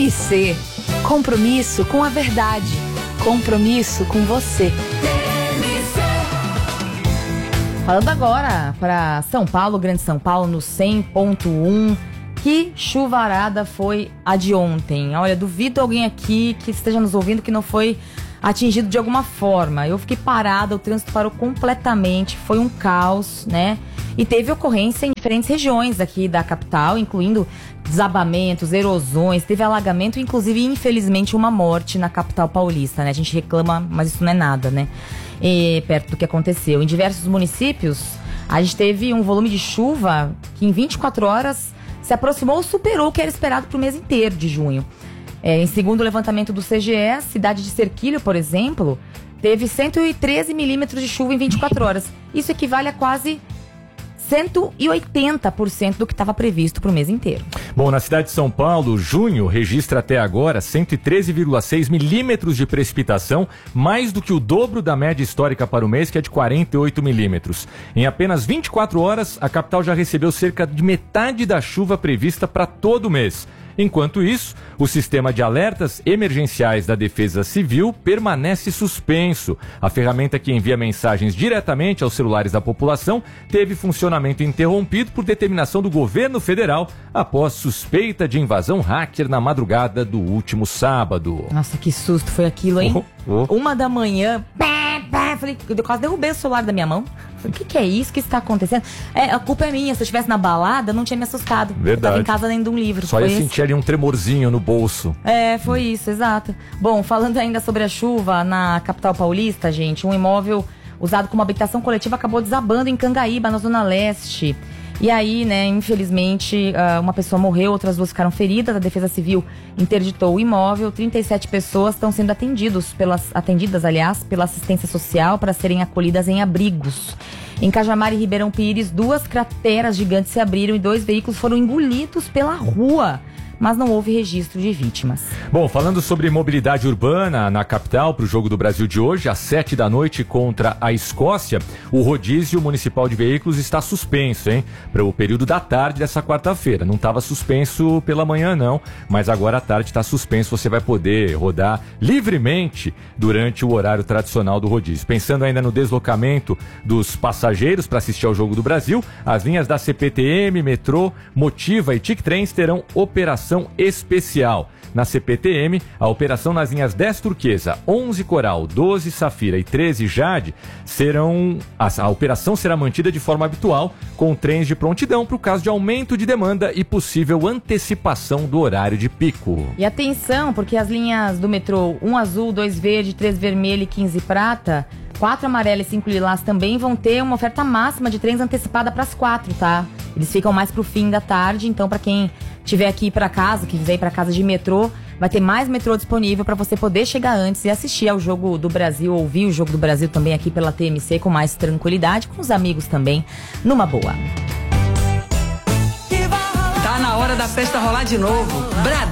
TMC. Compromisso com a verdade. Compromisso com você. Falando agora para São Paulo, Grande São Paulo, no 100.1. Que chuvarada foi a de ontem. Olha, duvido alguém aqui que esteja nos ouvindo que não foi atingido de alguma forma. Eu fiquei parada, o trânsito parou completamente, foi um caos, né? E teve ocorrência em diferentes regiões aqui da capital, incluindo desabamentos, erosões, teve alagamento, inclusive, infelizmente, uma morte na capital paulista, né? A gente reclama, mas isso não é nada, né? Perto do que aconteceu. Em diversos municípios, a gente teve um volume de chuva que em 24 horas se aproximou ou superou o que era esperado para o mês inteiro de junho. Em segundo o levantamento do CGE, a cidade de Serquilho, por exemplo, teve 113 milímetros de chuva em 24 horas. Isso equivale a quase 180% do que estava previsto para o mês inteiro. Bom, na cidade de São Paulo, junho registra até agora 113,6 milímetros de precipitação, mais do que o dobro da média histórica para o mês, que é de 48 milímetros. Em apenas 24 horas, a capital já recebeu cerca de metade da chuva prevista para todo o mês. Enquanto isso, o sistema de alertas emergenciais da Defesa Civil permanece suspenso. A ferramenta que envia mensagens diretamente aos celulares da população teve funcionamento interrompido por determinação do governo federal após suspeita de invasão hacker na madrugada do último sábado. Nossa, que susto foi aquilo, hein? 1h, falei, eu quase derrubei o celular da minha mão. Falei, o que é isso? O que está acontecendo? A culpa é minha. Se eu estivesse na balada, eu não tinha me assustado. Verdade. Eu tava em casa lendo um livro. Só ia sentir ali um tremorzinho no bolso. Foi isso, exato. Bom, falando ainda sobre a chuva na capital paulista, gente, um imóvel usado como habitação coletiva acabou desabando em Cangaíba, na Zona Leste. E aí, né, infelizmente, uma pessoa morreu, outras duas ficaram feridas. A Defesa Civil interditou o imóvel. 37 pessoas estão sendo atendidas, pela assistência social para serem acolhidas em abrigos. Em Cajamar e Ribeirão Pires, 2 crateras gigantes se abriram e 2 veículos foram engolidos pela rua. Mas não houve registro de vítimas. Bom, falando sobre mobilidade urbana na capital para o Jogo do Brasil de hoje, às 7 da noite contra a Escócia, o rodízio municipal de veículos está suspenso, hein? Para o período da tarde dessa quarta-feira. Não estava suspenso pela manhã, não, mas agora à tarde está suspenso. Você vai poder rodar livremente durante o horário tradicional do rodízio. Pensando ainda no deslocamento dos passageiros para assistir ao Jogo do Brasil, as linhas da CPTM, Metrô, Motiva e TIC-Trens terão operação especial. Na CPTM, a operação nas linhas 10 Turquesa, 11 Coral, 12 Safira e 13 Jade a operação será mantida de forma habitual, com trens de prontidão para o caso de aumento de demanda e possível antecipação do horário de pico. E atenção, porque as linhas do metrô 1 azul, 2 verde, 3 vermelho e 15 prata, 4 amarela e 5 lilás também vão ter uma oferta máxima de trens antecipada para as 4, tá? Eles ficam mais pro fim da tarde, então para quem tiver aqui para casa, que quiser ir para casa de metrô, vai ter mais metrô disponível para você poder chegar antes e assistir ao Jogo do Brasil, ouvir o Jogo do Brasil também aqui pela TMC com mais tranquilidade, com os amigos também, numa boa. Tá na hora da festa rolar de novo.